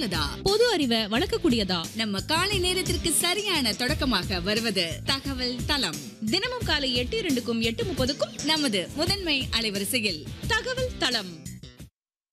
பயனுள்ளதா, பொது அறிவை வளர்க்கக்கூடியதா? நம்ம காலை நேரத்திற்கு சரியான தொடக்கமாக வருவது தகவல் தளம். தினமும் காலை 8:02க்கும் 8:30க்கும் நமது முதன்மை அலைவரிசையில் தகவல் தளம்.